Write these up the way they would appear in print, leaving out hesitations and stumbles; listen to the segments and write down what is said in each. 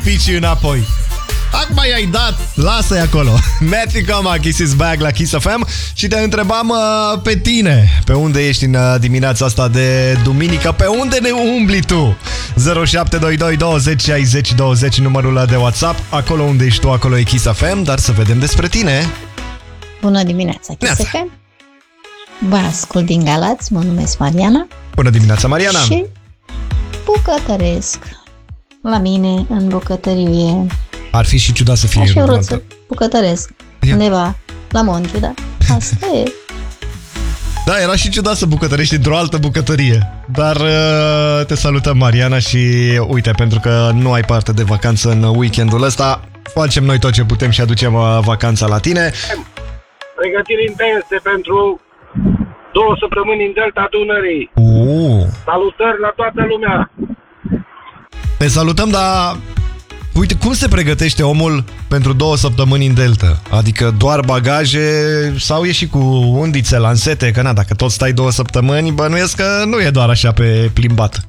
Ficii înapoi. Acum i-ai dat, lasă-i acolo. Matthew Coma, Kiss is Back la Kiss FM. Și te întrebam pe tine, pe unde ești în dimineața asta de duminică, pe unde ne umbli tu? 0722 20 60 20 numărul de WhatsApp. Acolo unde ești tu, acolo e Kiss FM. Dar să vedem despre tine. Bună dimineața, Kiss FM. Vă ascult din Galați, mă numesc Mariana. Bună dimineața, Mariana. Și bucătăresc. La mine, în bucătărie. Ar fi și ciudat să fie Așa vreau să bucătăresc. Undeva la Monte, da. Asta e. Da, era și ciudat să bucătărești într-o altă bucătărie. Dar te salutăm, Mariana, și uite, pentru că nu ai parte de vacanță în weekendul ăsta, facem noi tot ce putem și aducem vacanța la tine. Pregătiri intense pentru 2 săptămâni în Delta Dunării. Salutări la toată lumea. Te salutăm, dar uite, cum se pregătește omul pentru 2 săptămâni în Delta? Adică doar bagaje sau e și cu undițe, lansete? Că na, dacă tot stai 2 săptămâni, bănuiesc că nu e doar așa pe plimbat.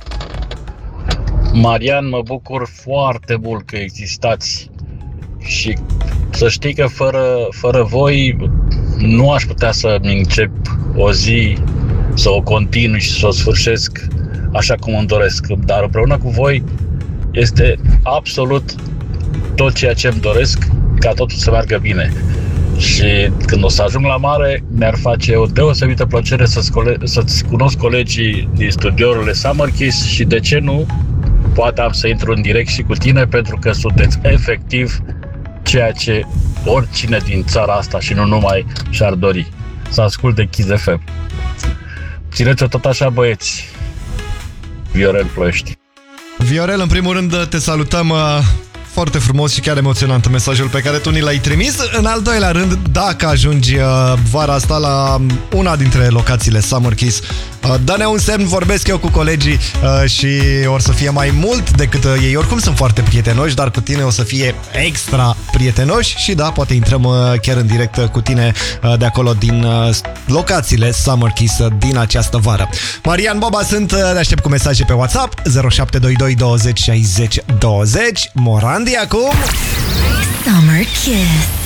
Marian, mă bucur foarte mult că existați și să știi că fără voi nu aș putea să-mi încep o zi, să o continui și să o sfârșesc așa cum îmi doresc. Dar împreună cu voi este absolut tot ceea ce îmi doresc ca totul să meargă bine. Și când o să ajung la mare, mi-ar face o deosebită plăcere să-ți cunosc colegii din studiourile Summer Kiss și, de ce nu, poate am să intru în direct și cu tine, pentru că sunteți efectiv ceea ce oricine din țara asta și nu numai și-ar dori, să asculte Kiss FM. Țineți-o tot așa, băieți. Viorel Ploiești. Viorel, în primul rând te salutăm, foarte frumos și chiar emoționant mesajul pe care tu ni l-ai trimis. În al doilea rând, dacă ajungi vara asta la una dintre locațiile Summer Kiss, dă-ne un semn, vorbesc eu cu colegii și or să fie mai mult decât ei. Oricum sunt foarte prietenoși, dar cu tine o să fie extra prietenoși și da, poate intrăm chiar în direct cu tine de acolo din locațiile Summer Kiss din această vară. Marian Boba sunt, le aștept cu mesaje pe WhatsApp 0722 20 60 20. Morandi acum. Summer Kiss.